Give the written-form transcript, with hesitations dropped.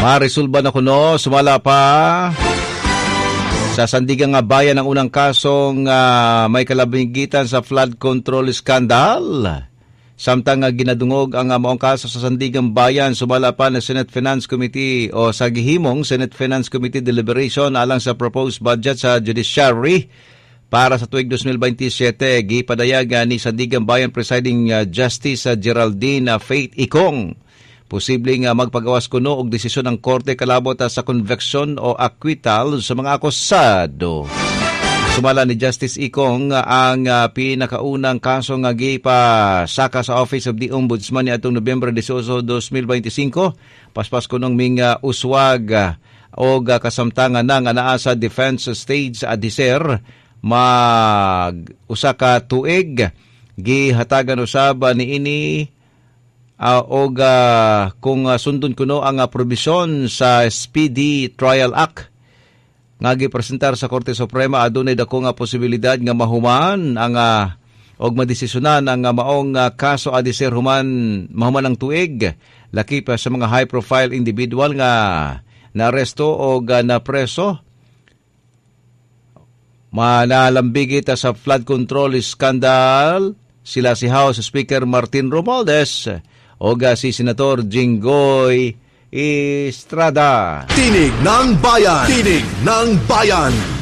Marisulba na kuno, sumala pa sa Sandigang Bayan ang unang kasong may kalabigitan sa flood control scandal. Samtang ginadungog ang maong kaso sa Sandigang Bayan, sumala pa na Senate Finance Committee o sa gihimong Senate Finance Committee deliberation alang sa proposed budget sa Judiciary para sa tuig 2027. Gipadayag ni Sandigang Bayan Presiding Justice Geraldine Faith Icong. Posibleng magpagawas kuno og desisyon ng korte kalabot sa conviction o acquittal sa mga akusado. Sumala ni Justice Icong ang pinakaunang kaso nga gipasaka sa Office of the Ombudsman niadtong Nobyembre 18, 2025. Paspas kunong mga uswag o kasamtangan na nga naa sa defense stage adhiser mag usa ka tuig gihatagan usab ni ini kung sundon kuno ang probisyon sa Speedy Trial Act nga gipresentar sa Korte Suprema, adunay dako nga posibilidad nga mahuman ang og madesisyonan ang maong kaso adhiser human ang tuig laki pa sa mga high profile individual nga naaresto o napreso manalambigit sa flood control scandal. Sila si House Speaker Martin Romualdez o si Senator Jinggoy Estrada. Tinig ng Bayan! Tinig ng Bayan!